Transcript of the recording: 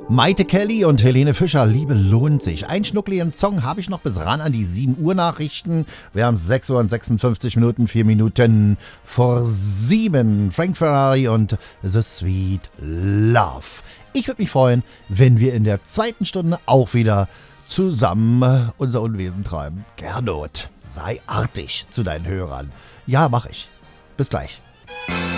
Maite Kelly und Helene Fischer, Liebe lohnt sich. Ein schnuckligen Song habe ich noch bis ran an die 7 Uhr Nachrichten. Wir haben 6 Uhr und 56 Minuten, 4 Minuten vor 7. Frank Ferrari und The Sweet Love. Ich würde mich freuen, wenn wir in der zweiten Stunde auch wieder zusammen unser Unwesen treiben. Gernot, sei artig zu deinen Hörern. Ja, mach ich. Bis gleich.